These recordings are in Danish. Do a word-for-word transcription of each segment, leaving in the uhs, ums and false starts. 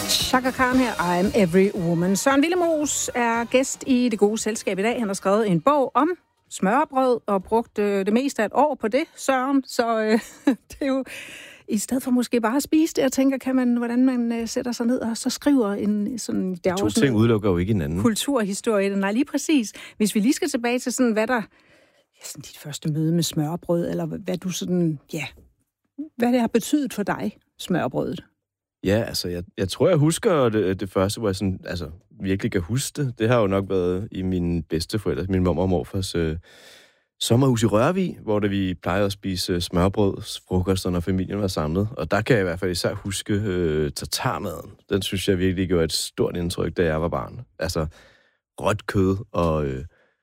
Chaka Khan her, I'm Every Woman. Søren Willemoes er gæst i Det Gode Selskab i dag. Han har skrevet en bog om smørrebrød og brugt øh, det meste af et år på det, Søren. Så øh, det er jo, i stedet for måske bare at spise det, jeg tænker, kan man, hvordan man øh, sætter sig ned og så skriver en sådan... Der to ting udelukker jo ikke hinanden. Kulturhistorie. Nej, lige præcis. Hvis vi lige skal tilbage til sådan, hvad der... Ja, sådan dit første møde med smørrebrød, eller hvad du sådan... Ja, hvad det har betydet for dig, smørrebrødet. Ja, altså, jeg, jeg tror, jeg husker det, det første, hvor jeg sådan, altså, virkelig kan huske det. Det har jo nok været i mine bedsteforældre, min mormor og morfars øh, sommerhus i Rørvig, hvor det, vi plejede at spise smørbrød, frokoster, når familien var samlet. Og der kan jeg i hvert fald især huske øh, tartarmaden. Den synes jeg virkelig gjorde et stort indtryk, da jeg var barn. Altså, råt kød og øh,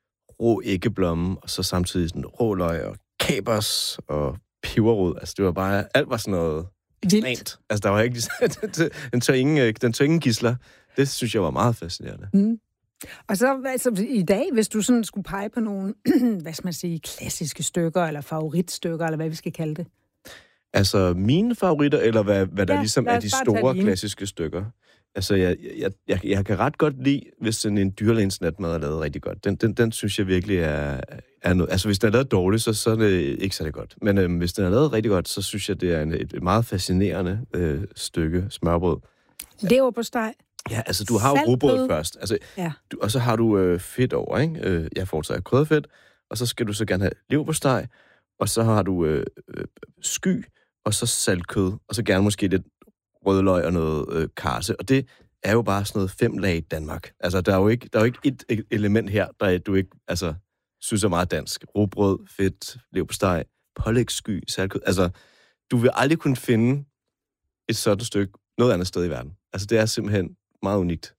rå æggeblomme, og så samtidig sådan rå løg og kapers og peberrod. Altså, det var bare, alt var sådan noget... Ekstremt. Altså, der var ikke... den tør ingen, den tør ingen gidsler. Det synes jeg var meget fascinerende. Mm. Og så altså, i dag, hvis du sådan skulle pege på nogle, hvad skal man sige, klassiske stykker, eller favoritstykker, eller hvad vi skal kalde det? Altså, mine favoritter, eller hvad, hvad der ja, ligesom er de store klassiske stykker? Altså, jeg, jeg, jeg, jeg kan ret godt lide, hvis sådan en dyrlægens natmad er lavet rigtig godt. Den, den, den synes jeg virkelig er, er noget... Altså, hvis den er lavet dårligt, så, så er det ikke særlig godt. Men øhm, hvis den er lavet rigtig godt, så synes jeg, det er en, et meget fascinerende øh, stykke smørbrød. Leverpostej. Ja, altså, du har jo rugbrød først. Altså, ja. du, og så har du øh, fedt over, ikke? Øh, jeg foretrækker krydderfedt, og så skal du så gerne have leverpostej, og så har du øh, øh, sky, og så saltkød, og så gerne måske lidt rødløg og noget øh, karse, og det er jo bare sådan noget fem lag i Danmark. Altså, der er jo ikke, der er jo ikke et element her, der du ikke, altså, synes er meget dansk. Rugbrød, fedt, leverpostej, pålægssky, saltkød. Altså, du vil aldrig kunne finde et sådan stykke noget andet sted i verden. Altså, det er simpelthen meget unikt.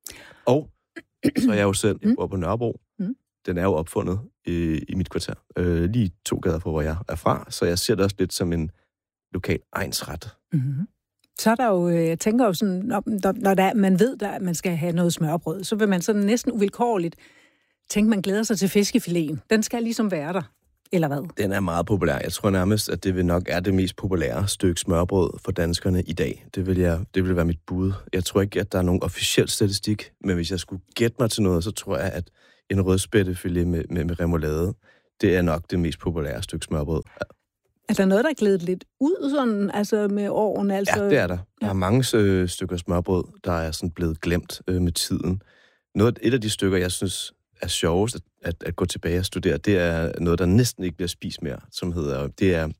Og så er jeg jo selv, jeg bor på Nørrebro. Mm. Den er jo opfundet i, i mit kvarter. Øh, lige to gader fra, hvor jeg er fra, så jeg ser det også lidt som en lokal egnsret. Mm-hmm. Så er der jo, jeg tænker jo sådan, når, når der, man ved, at man skal have noget smørbrød, så vil man sådan næsten uvilkårligt tænke, man glæder sig til fiskefiléen. Den skal ligesom være der, eller hvad? Den er meget populær. Jeg tror nærmest, at det vil nok er det mest populære stykke smørbrød for danskerne i dag. Det vil, jeg, det vil være mit bud. Jeg tror ikke, at der er nogen officiel statistik, men hvis jeg skulle gætte mig til noget, så tror jeg, at en rødspættefilet med, med, med remoulade, det er nok det mest populære stykke smørbrød. Er der noget, der er glædet lidt ud sådan, altså med årene? Altså... Ja, det er der. Der er mange øh, stykker smørbrød, der er sådan blevet glemt øh, med tiden. Noget, et af de stykker, jeg synes er sjovest at, at, at gå tilbage og studere, det er noget, der næsten ikke bliver spist mere, som hedder, det er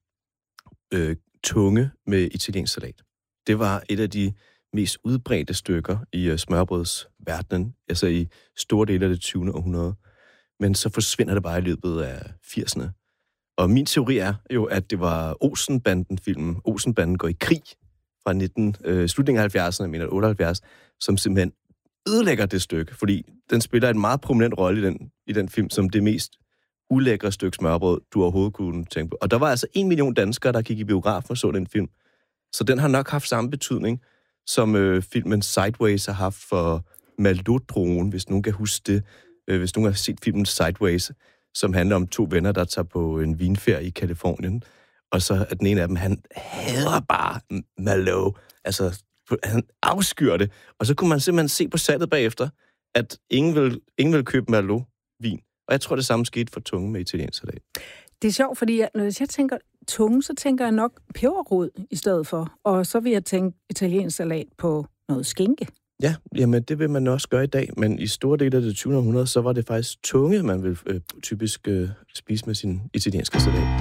øh, tunge med italiensk salat. Det var et af de mest udbredte stykker i øh, smørbrødsverdenen, altså i store dele af det tyvende århundrede. Men så forsvinder det bare i løbet af firserne. Og min teori er jo, at det var Olsen-banden-filmen, Olsen-banden går i krig fra nitten, øh, slutningen af halvfjerdserne, jeg mener otteoghalvfjerds, som simpelthen ødelægger det stykke, fordi den spiller en meget prominent rolle i den, i den film, som det mest ulækre stykke smørbrød, du overhovedet kunne tænke på. Og der var altså en million danskere, der gik i biografen og så den film. Så den har nok haft samme betydning, som øh, filmen Sideways har haft for Malodroen, hvis nogen kan huske det. Øh, hvis nogen har set filmen Sideways, som handler om to venner, der tager på en vinferie i Kalifornien. Og så er den ene af dem, han hader bare Malo. Altså, han afskyr det. Og så kunne man simpelthen se på salget bagefter, at ingen vil, ingen vil købe Malo-vin. Og jeg tror, det samme skete for tunge med italiensk salat. Det er sjovt, fordi jeg, når jeg tænker tunge, så tænker jeg nok peberrod i stedet for. Og så vil jeg tænke italiensk salat på noget skinke. Ja, jamen det vil man også gøre i dag, men i store dele af det tyvende århundrede, så var det faktisk tunge, man vil øh, typisk øh, spise med sin italienske salat.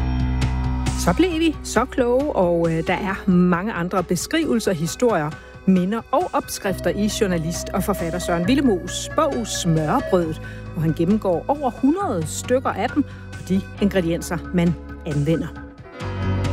Så blev vi så kloge, og øh, der er mange andre beskrivelser, historier, minder og opskrifter i journalist og forfatter Søren Willemoes bog Smørrebrødet, hvor han gennemgår over hundrede stykker af dem og de ingredienser, man anvender.